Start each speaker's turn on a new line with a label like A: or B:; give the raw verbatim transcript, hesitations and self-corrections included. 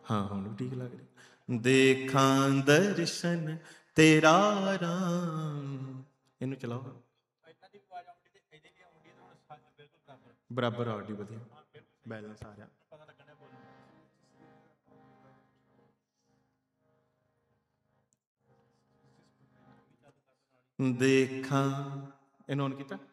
A: ਹਾਂ ਹੁਣ ਵੀ ਠੀਕ ਲੱਗ ਰਹੀ। ਦੇਖਾਂ ਦਰਸ਼ਨ ਤੇਰਾ ਰਾਮ, ਇਹਨੂੰ ਚਲਾਓ। ਬਰਾਬਰ ਆਡੀ ਵਧੀਆ ਬੈਲੈਂਸ ਆ ਰਿਹਾ। ਦੇਖਾਂ ਇਹਨੂੰ on ਕੀਤਾ।